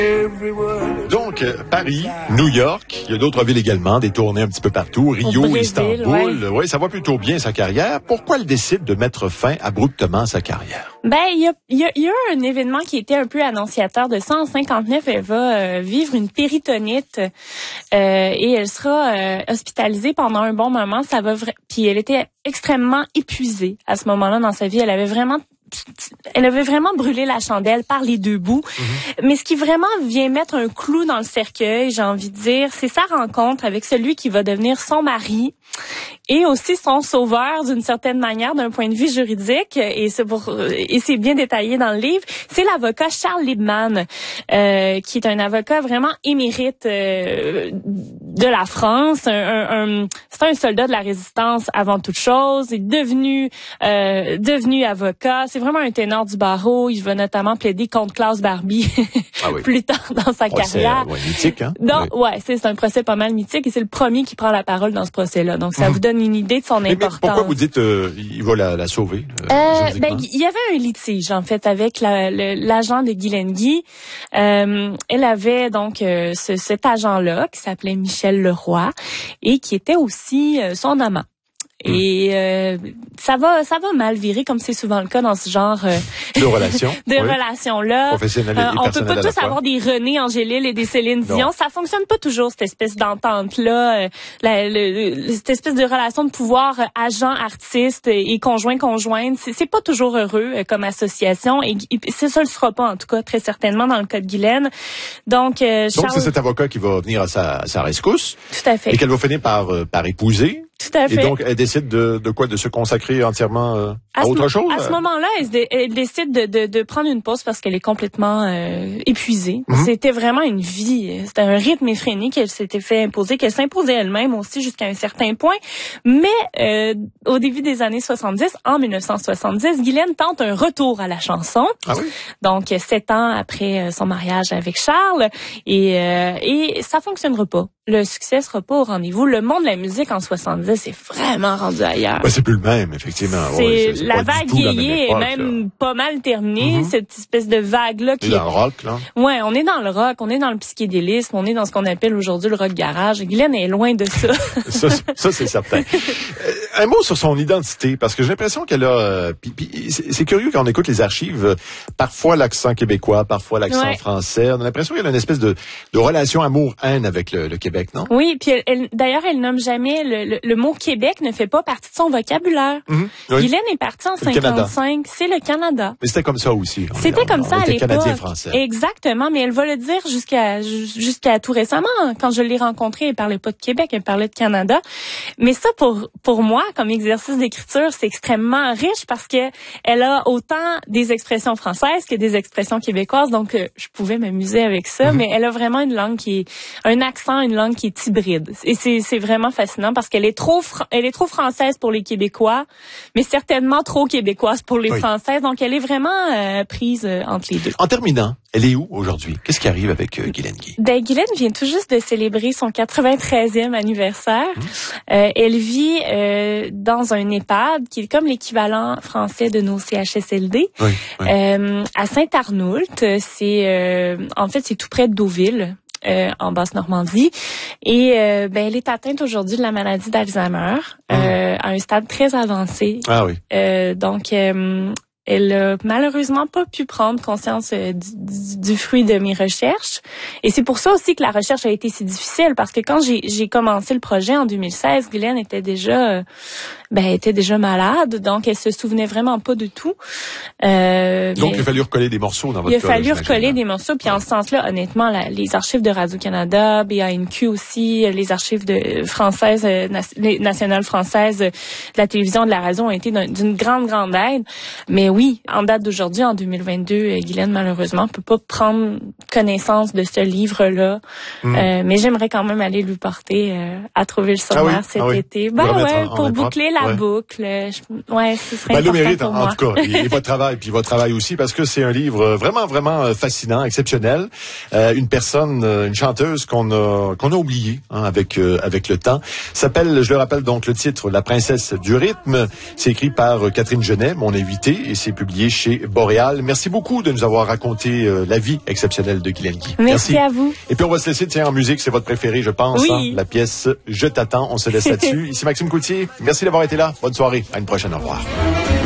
Donc, Paris, New York, il y a d'autres villes également, des tournées un petit peu partout, Rio, Brésil, Istanbul. Ouais, ça va plutôt bien sa carrière. Pourquoi elle décide de mettre fin abruptement à sa carrière? Ben, il y a eu un événement qui était un peu annonciateur de ça. En 59, elle va vivre une péritonite et elle sera hospitalisée pendant un bon moment. Puis elle était extrêmement épuisée à ce moment-là dans sa vie. Elle avait vraiment brûlé la chandelle par les deux bouts. Mais ce qui vraiment vient mettre un clou dans le cercueil, j'ai envie de dire, c'est sa rencontre avec celui qui va devenir son mari et aussi son sauveur d'une certaine manière d'un point de vue juridique. Et c'est bien détaillé dans le livre. C'est l'avocat Charles Liebman, qui est un avocat vraiment émérite de la France. C'est un soldat de la résistance avant toute chose. Il est devenu avocat. C'est vraiment un ténor du barreau. Il va notamment plaider contre Klaus Barbie plus tard dans sa carrière. C'est mythique, hein? Donc, c'est un procès pas mal mythique et c'est le premier qui prend la parole dans ce procès-là. Donc, ça vous donne une idée de son importance. Mais pourquoi vous dites il va la sauver? Il y avait un litige, en fait, avec l'agent de Guylaine Guy. Elle avait donc cet agent-là qui s'appelait Michel Leroy et qui était aussi son amant. Et ça va mal virer comme c'est souvent le cas dans ce genre de relations. relations-là. Professionnelles et on peut personnelles pas tous avoir des René Angélil et des Céline Dion. Ça fonctionne pas toujours cette espèce d'entente-là, cette espèce de relation de pouvoir agent-artiste et conjoint-conjointe. C'est pas toujours heureux comme association et ça le sera pas en tout cas très certainement dans le cas de Guylaine. Donc c'est cet avocat qui va venir à sa rescousse. Tout à fait. Et qu'elle va finir par épouser. Tout à fait. Et donc, elle décide de se consacrer entièrement à autre chose? À ce moment-là, elle décide de prendre une pause parce qu'elle est complètement épuisée. C'était vraiment une vie, c'était un rythme effréné qu'elle s'était fait imposer, qu'elle s'imposait elle-même aussi jusqu'à un certain point. Mais au début des années 70, en 1970, Guylaine tente un retour à la chanson. Ah oui? Donc, 7 ans après son mariage avec Charles. Et ça fonctionnera pas. Le succès sera pas au rendez-vous. Le monde de la musique en 70 c'est vraiment rendu ailleurs. C'est plus le même, effectivement. C'est la vague vieillie est même pas mal terminée, cette espèce de vague-là qui est dans le rock, là. Ouais, on est dans le rock, on est dans le psychédélisme, on est dans ce qu'on appelle aujourd'hui le rock garage. Guylaine est loin de ça. ça c'est certain. Un mot sur son identité, parce que j'ai l'impression qu'elle a... c'est curieux quand on écoute les archives, parfois l'accent québécois, parfois l'accent français. On a l'impression qu'elle a une espèce de relation amour-haine avec le Québec, non? Oui, puis d'ailleurs, elle nomme jamais le mot Québec ne fait pas partie de son vocabulaire. Oui. Guylaine est partie en 55, c'est le Canada. Mais c'était comme ça aussi. C'était comme ça à l'époque. Canadien-français. Exactement, mais elle va le dire jusqu'à tout récemment. Quand je l'ai rencontrée, elle parlait pas de Québec, elle parlait de Canada. Mais ça, pour moi, comme exercice d'écriture, c'est extrêmement riche parce que elle a autant des expressions françaises que des expressions québécoises. Donc, je pouvais m'amuser avec ça, mais elle a vraiment une langue un accent, une langue qui est hybride. Et c'est vraiment fascinant parce qu'elle est trop française pour les Québécois, mais certainement trop québécoise pour les Françaises. Donc, elle est vraiment prise entre les deux. En terminant, elle est où aujourd'hui? Qu'est-ce qui arrive avec Guylaine Guy? Guylaine vient tout juste de célébrer son 93e anniversaire. Elle vit dans un EHPAD qui est comme l'équivalent français de nos CHSLD. À Saint-Arnoult. En fait, c'est tout près de Deauville. En Basse-Normandie. Et elle est atteinte aujourd'hui de la maladie d'Alzheimer à un stade très avancé. Ah oui. Donc, elle a malheureusement pas pu prendre conscience du fruit de mes recherches. Et c'est pour ça aussi que la recherche a été si difficile, parce que quand j'ai commencé le projet en 2016, Guylaine était déjà malade, donc elle se souvenait vraiment pas de tout. Donc il a fallu recoller des morceaux dans votre Il a fallu recoller des morceaux, puis en ce sens-là, honnêtement, les archives de Radio-Canada, BANQ aussi, les archives françaises, nationales françaises, de la télévision, de la radio ont été d'une grande aide. Mais oui, en date d'aujourd'hui, en 2022, Guylaine, malheureusement, peut pas prendre connaissance de ce livre-là. Mais j'aimerais quand même aller lui porter à trouver le sommaire cet été. Pour boucler la boucle. Ce serait important le mérite, pour moi. En tout cas. Et votre travail, puis votre travail aussi, parce que c'est un livre vraiment fascinant, exceptionnel. Une personne, une chanteuse qu'on a oubliée avec le temps. S'appelle, je le rappelle donc, le titre, La princesse du rythme. C'est écrit par Catherine Genet, mon invitée, et c'est publié chez Boréal. Merci beaucoup de nous avoir raconté la vie exceptionnelle de Guylaine Guy. Merci à vous. Et puis on va se laisser, tiens, en musique, c'est votre préféré, je pense. Oui. Hein, la pièce Je t'attends, on se laisse là-dessus. Ici Maxime Coutier, merci d'avoir été là. Bonne soirée, à une prochaine, au revoir.